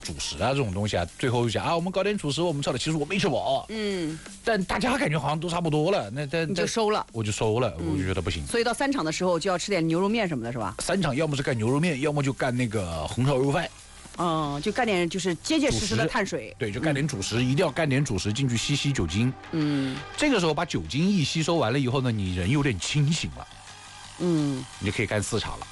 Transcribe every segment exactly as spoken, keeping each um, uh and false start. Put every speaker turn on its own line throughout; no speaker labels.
主食啊这种东西啊，最后就讲啊，我们搞点主食，我们吃了，其实我没吃饱，嗯，但大家感觉好像都差不多了，那但
你就收了，
我就收了，嗯、我就觉得不行。
所以到三场的时候就要吃点牛肉面什么的，是吧？
三场要么是干牛肉面，要么就干那个红烧肉饭。
嗯，就干点就是结结实实的碳水。
对，就干点主食，嗯、一定要干点主食进去吸吸酒精。嗯，这个时候把酒精一吸收完了以后呢，你人有点清醒了。嗯，你就可以干四场了。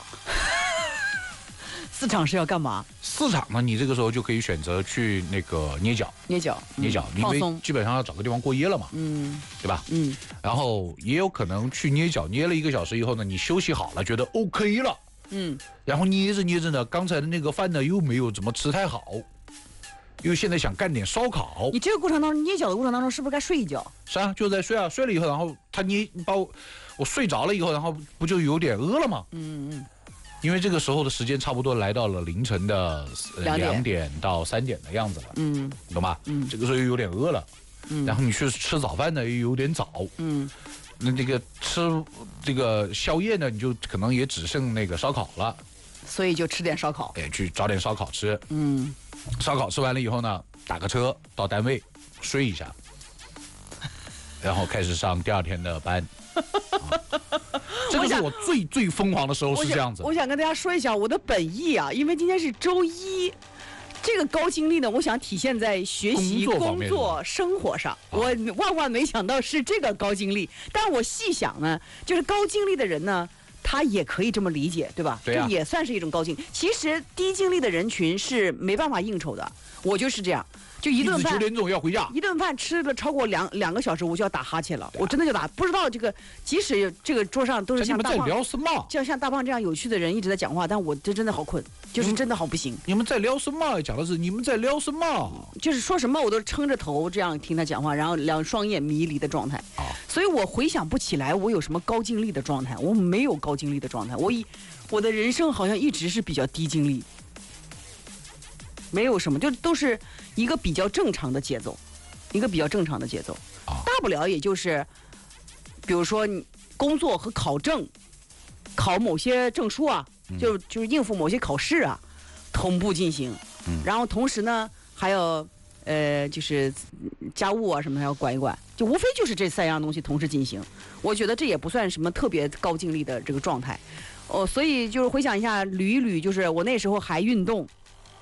四场是要干嘛？
四场呢，你这个时候就可以选择去那个捏脚，
捏脚，
嗯、捏脚，因为基本上要找个地方过夜了嘛，嗯，对吧？嗯，然后也有可能去捏脚，捏了一个小时以后呢，你休息好了，觉得 OK 了，嗯，然后捏着捏着呢，刚才的那个饭呢又没有怎么吃太好，因为现在想干点烧烤。
你这个过程当中，捏脚的过程当中，是不是该睡一觉？
是啊，就在睡啊，睡了以后，然后他捏把我，我睡着了以后，然后不就有点饿了吗？嗯嗯。因为这个时候的时间差不多来到了凌晨的两点到三点的样子了，嗯，懂吧？嗯，这个时候又有点饿了，嗯，然后你去吃早饭呢又有点早，嗯，那这个吃这个宵夜呢，你就可能也只剩那个烧烤了，
所以就吃点烧烤，
哎，去找点烧烤吃，嗯，烧烤吃完了以后呢，打个车到单位睡一下，然后开始上第二天的班。这个是我最最疯狂的时候，是这样子。
我想跟大家说一下我的本意啊，因为今天是周一，这个高精力呢，我想体现在学习、工 作, 工作生活上。我万万没想到是这个高精力，但我细想呢，就是高精力的人呢，他也可以这么理解，对吧？
对啊，
这也算是一种高精力。其实低精力的人群是没办法应酬的，我就是这样。就一顿饭，
九点钟要回家。
一顿饭吃了超过两两个小时，我就要打哈欠了。我真的就打，不知道这个，即使这个桌上都是像大胖，
你们在聊什么？
就像大胖这样有趣的人一直在讲话，但我这真的好困，就是真的好不行。
你们在聊什么？讲的是你们在聊什么？
就是说什么我都撑着头这样听他讲话，然后两双眼迷离的状态。啊，所以我回想不起来我有什么高精力的状态，我没有高精力的状态，我以我的人生好像一直是比较低精力。没有什么，就都是一个比较正常的节奏，一个比较正常的节奏，大不了也就是，比如说你工作和考证，考某些证书啊，就就是应付某些考试啊，同步进行，然后同时呢还有呃就是家务啊什么的要管一管，就无非就是这三样东西同时进行，我觉得这也不算什么特别高精力的这个状态，哦，所以就是回想一下，捋一捋，就是我那时候还运动。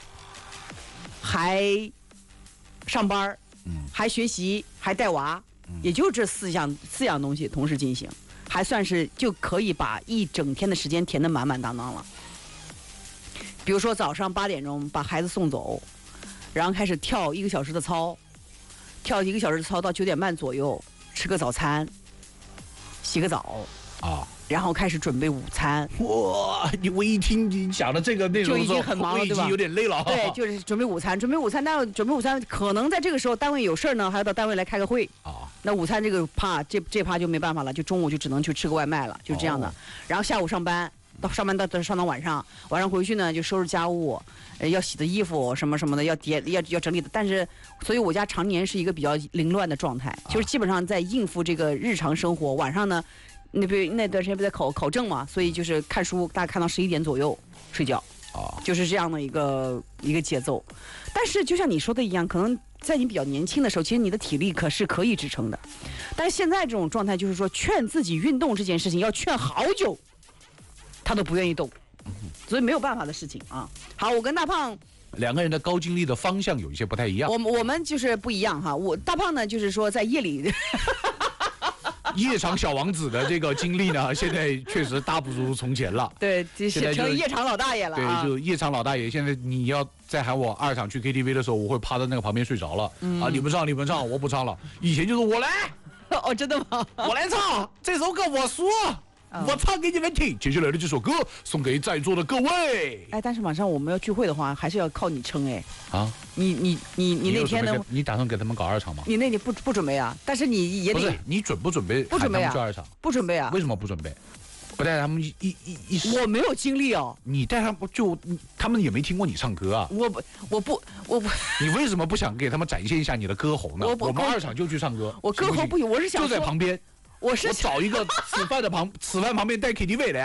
还上班，嗯，还学习，还带娃，嗯，也就这四样四样东西同时进行，还算是就可以把一整天的时间填得满满当当了。比如说早上八点钟把孩子送走，然后开始跳一个小时的操，跳一个小时的操到九点半左右，吃个早餐，洗个澡啊。然后开始准备午餐。
哇，你我一听你讲的这个内容
就已经很忙了，对吧？
有点累了。
对，就是准备午餐，准备午餐。但准备午餐可能在这个时候单位有事呢，还要到单位来开个会啊。那午餐这个趴，这这趴就没办法了，就中午就只能去吃个外卖了，就这样的。哦，然后下午上班，到上班到到上到晚上，晚上回去呢就收拾家务，呃，要洗的衣服什么什么的要叠要要整理的。但是，所以我家常年是一个比较凌乱的状态，就是基本上在应付这个日常生活。晚上呢。那不那段时间不在考考证嘛，所以就是看书，大概看到十一点左右睡觉，啊，就是这样的一个一个节奏。但是就像你说的一样，可能在你比较年轻的时候，其实你的体力可是可以支撑的。但是现在这种状态，就是说劝自己运动这件事情要劝好久，他都不愿意动，所以没有办法的事情啊。好，我跟大胖。
两个人的高精力的方向有一些不太一样。
我我们就是不一样哈。我大胖呢，就是说在夜里。
夜场小王子的这个经历呢，现在确实大不如从前了。
对，现在成夜场老大爷了，啊。
对，就夜场老大爷。现在你要再喊我二场去 K T V 的时候，我会趴在那个旁边睡着了。嗯，啊，你们唱，你们唱，我不唱了。以前就是我来。
哦，真的吗？
我来唱这首歌，我说。哦，我唱给你们听。接下来的这首歌送给在座的各位。
哎，但是晚上我们要聚会的话，还是要靠你撑哎。
啊，
你你你你那天呢？
你打算给他们搞二场吗？
你那你不不准备啊？但是你也得。
不是你准不准备？
不准备啊！
去二场
不准备啊？
为什么不准备？不带他们一一一一。
我没有精力哦。
你带他们就他们也没听过你唱歌啊。
我不我不我不。
你为什么不想给他们展现一下你的歌喉呢？
我
我们二场就去唱歌。
我歌喉不行，我是想
就在旁边。
我是
我找一个吃饭的旁，吃饭旁边带 K T V 的。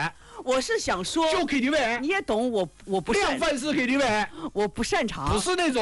我是想说，
就 K T V，
你也懂我，我不
量贩式 K T V，
我不擅长，
不是那种。